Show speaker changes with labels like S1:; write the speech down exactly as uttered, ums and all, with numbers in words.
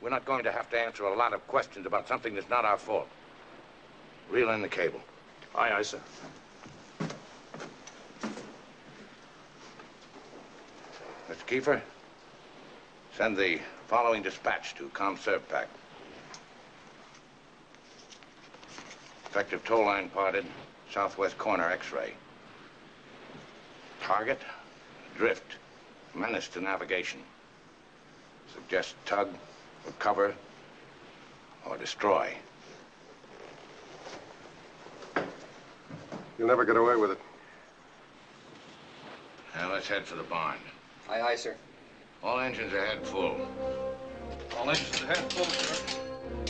S1: we're not going to have to answer a lot of questions about something that's not our fault. Reel in the cable.
S2: Aye, aye, sir.
S1: Mister Kiefer, send the following dispatch to ComServPac. Effective tow line parted, southwest corner X-ray. Target, drift, menace to navigation. Suggest tug, recover, or destroy.
S3: You'll never get away with it.
S1: Now let's head for the barn.
S4: Aye, aye, sir.
S1: All engines ahead full.
S2: All engines ahead, full, sir.